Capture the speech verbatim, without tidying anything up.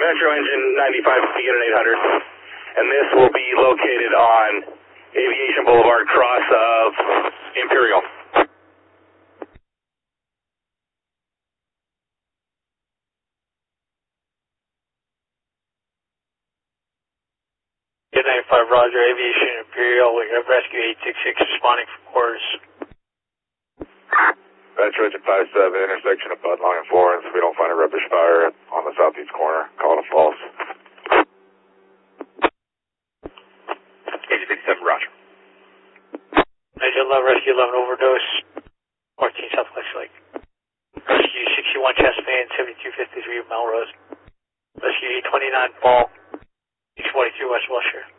Metro Engine ninety-five, begin at eight hundred. And this will be located on Aviation Boulevard, cross of Imperial. ninety-five, Roger, Aviation Imperial, we have Rescue eight six six responding from quarters. Metro Engine five seven, intersection of Budlong and Florence. We don't find a rubbish fire on the southeast corner. Call it false. Agent fifty-seven, Roger. Agent eleven, Rescue eleven, overdose, fourteen Southwest Lake. Rescue sixty-one, Chastain, seventy-two fifty-three, Melrose. Rescue eight twenty-nine, Fall, six forty-two, West Wilshire.